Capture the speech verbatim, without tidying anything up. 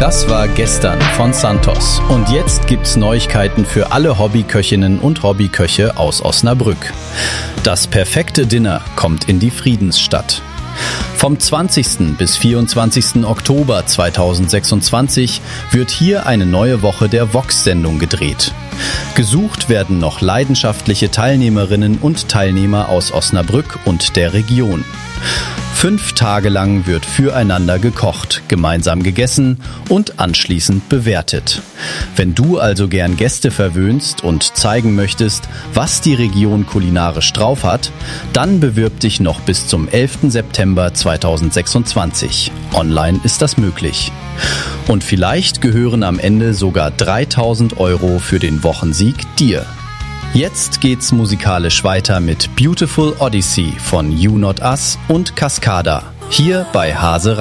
Das war gestern von Santos. Und jetzt gibt's Neuigkeiten für alle Hobbyköchinnen und Hobbyköche aus Osnabrück. Das perfekte Dinner kommt in die Friedensstadt. Vom zwanzigsten bis vierundzwanzigsten Oktober zweitausendsechsundzwanzig wird hier eine neue Woche der Vox-Sendung gedreht. Gesucht werden noch leidenschaftliche Teilnehmerinnen und Teilnehmer aus Osnabrück und der Region. Fünf Tage lang wird füreinander gekocht, gemeinsam gegessen und anschließend bewertet. Wenn du also gern Gäste verwöhnst und zeigen möchtest, was die Region kulinarisch drauf hat, dann bewirb dich noch bis zum elften September zweitausendsechsundzwanzig. Online ist das möglich. Und vielleicht gehören am Ende sogar dreitausend Euro für den Wochensieg dir. Jetzt geht's musikalisch weiter mit Beautiful Odyssey von You Not Us und Cascada, hier bei Hase